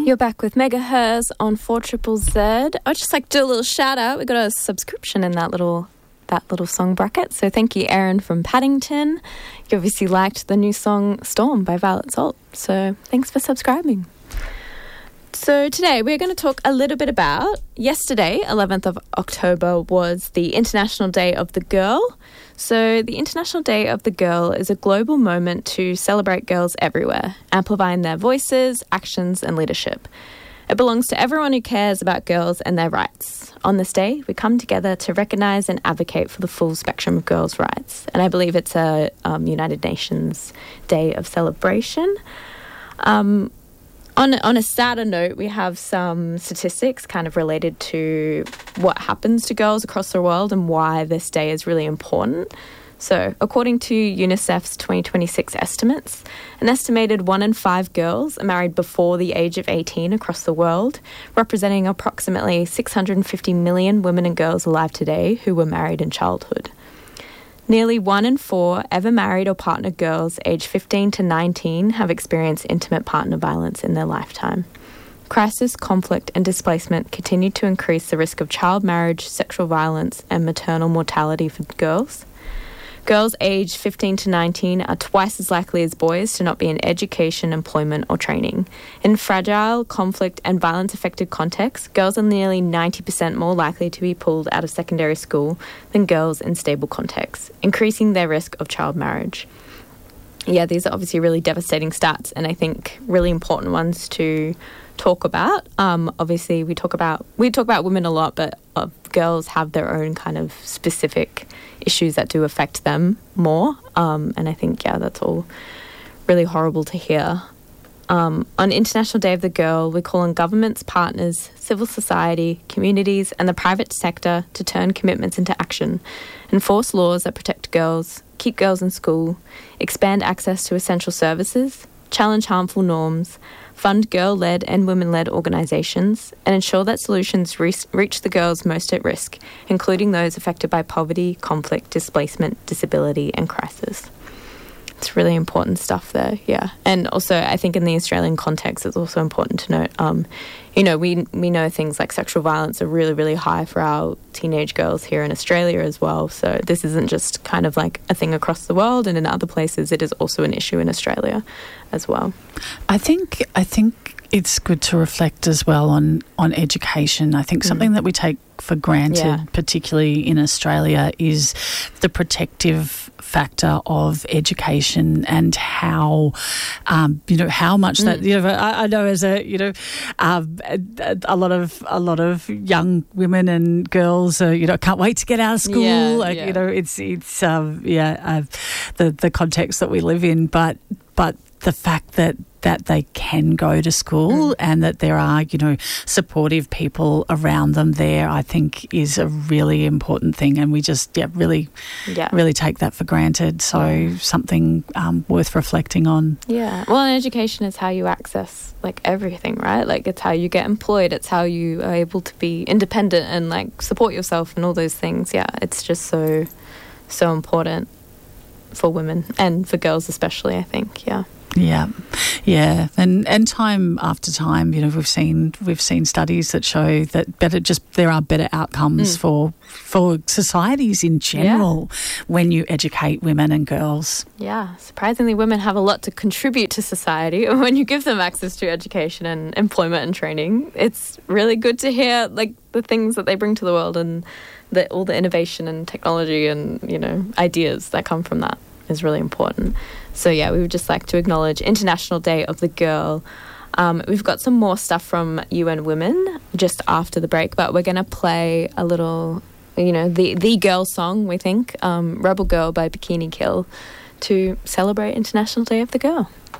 You're back with Megahertz on 4ZZZ. I'd just like to do a little shout out. We got a subscription in that little song bracket. So thank you, Aaron from Paddington. You obviously liked the new song Storm by Violet Salt. So thanks for subscribing. So today we're going to talk a little bit about yesterday, 11th of October, was the International Day of the Girl. So the International Day of the Girl is a global moment to celebrate girls everywhere, amplifying their voices, actions and leadership. It belongs to everyone who cares about girls and their rights. On this day, we come together to recognise and advocate for the full spectrum of girls' rights. And I believe it's a United Nations Day of celebration. On a sadder note, we have some statistics kind of related to what happens to girls across the world and why this day is really important. So, according to UNICEF's 2026 estimates, an estimated 1 in 5 girls are married before the age of 18 across the world, representing approximately 650 million women and girls alive today who were married in childhood. Nearly 1 in 4 ever married or partnered girls aged 15 to 19 have experienced intimate partner violence in their lifetime. Crisis, conflict and displacement continue to increase the risk of child marriage, sexual violence and maternal mortality for girls. Girls aged 15 to 19 are twice as likely as boys to not be in education, employment or training. In fragile, conflict and violence-affected contexts, girls are nearly 90% more likely to be pulled out of secondary school than girls in stable contexts, increasing their risk of child marriage. Yeah, these are obviously really devastating stats and I think really important ones to talk about. Obviously, we talk about women a lot, but girls have their own kind of specific issues that do affect them more. And I think, that's all really horrible to hear. On International Day of the Girl, we call on governments, partners, civil society, communities, and the private sector to turn commitments into action, enforce laws that protect girls, keep girls in school, expand access to essential services, challenge harmful norms, fund girl-led and women-led organisations, and ensure that solutions reach the girls most at risk, including those affected by poverty, conflict, displacement, disability and crisis. It's really important stuff there, yeah. And also, I think in the Australian context, it's also important to note, we know things like sexual violence are really, really high for our teenage girls here in Australia as well. So this isn't just kind of like a thing across the world, and in other places it is also an issue in Australia as well. I think it's good to reflect as well on education. I think something that we take for granted, particularly in Australia, is the protective factor of education and how much that I know as a lot of young women and girls can't wait to get out of school. It's the context that we live in, but the fact that they can go to school and that there are, supportive people around them there, I think is a really important thing. And we just, really take that for granted. So something worth reflecting on. Yeah. Well, and education is how you access, everything, right? It's how you get employed. It's how you are able to be independent and, support yourself and all those things. Yeah, it's just so important for women and for girls especially, I think, yeah. Yeah, and time after time, we've seen studies that show that there are better outcomes for societies in general when you educate women and girls. Yeah, surprisingly, women have a lot to contribute to society when you give them access to education and employment and training. It's really good to hear the things that they bring to the world and all the innovation and technology and ideas that come from that is really important. So we would just like to acknowledge International Day of the Girl. We've got some more stuff from UN Women just after the break, but we're going to play a little, the girl song, we think, Rebel Girl by Bikini Kill, to celebrate International Day of the Girl.